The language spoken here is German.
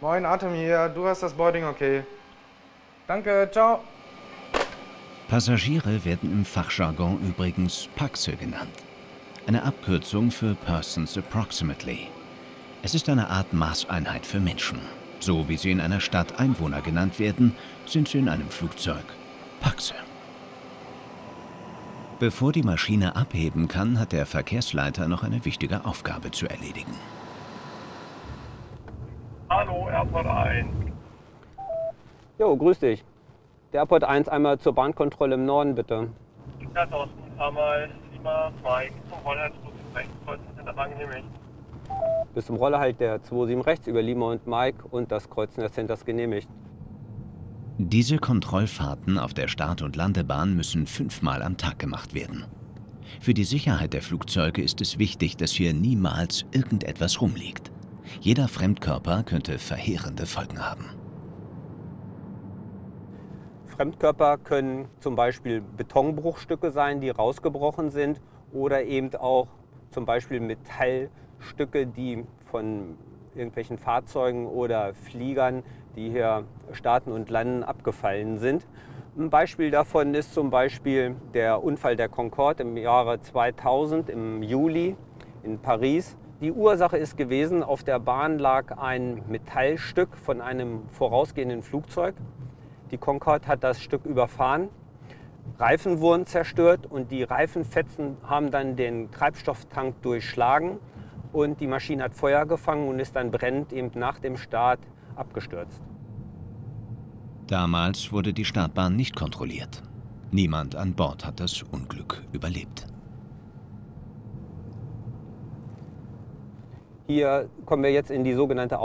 Moin, Atem hier. Du hast das Boarding okay. Danke, ciao. Passagiere werden im Fachjargon übrigens Paxe genannt. Eine Abkürzung für Persons Approximately. Es ist eine Art Maßeinheit für Menschen. So wie sie in einer Stadt Einwohner genannt werden, sind sie in einem Flugzeug Paxe. Bevor die Maschine abheben kann, hat der Verkehrsleiter noch eine wichtige Aufgabe zu erledigen. Hallo, Airport 1. Jo, grüß dich. Der Airport 1 einmal zur Bahnkontrolle im Norden, bitte. Ja, Thorsten, einmal Lima, Mike, zum Roller, rechts, Kreuzen, Hinterbahn genehmigt. Bis zum Rollerhalt der 27 rechts über Lima und Mike und das Kreuzen des Centers genehmigt. Diese Kontrollfahrten auf der Start- und Landebahn müssen 5-mal am Tag gemacht werden. Für die Sicherheit der Flugzeuge ist es wichtig, dass hier niemals irgendetwas rumliegt. Jeder Fremdkörper könnte verheerende Folgen haben. Fremdkörper können zum Beispiel Betonbruchstücke sein, die rausgebrochen sind, oder eben auch zum Beispiel Metallstücke, die von irgendwelchen Fahrzeugen oder Fliegern, die hier starten und landen, abgefallen sind. Ein Beispiel davon ist zum Beispiel der Unfall der Concorde im Jahre 2000 im Juli in Paris. Die Ursache ist gewesen, auf der Bahn lag ein Metallstück von einem vorausgehenden Flugzeug. Die Concorde hat das Stück überfahren, Reifen wurden zerstört und die Reifenfetzen haben dann den Treibstofftank durchschlagen und die Maschine hat Feuer gefangen und ist dann brennend eben nach dem Start abgestürzt. Damals wurde die Startbahn nicht kontrolliert. Niemand an Bord hat das Unglück überlebt. Hier kommen wir jetzt in die sogenannte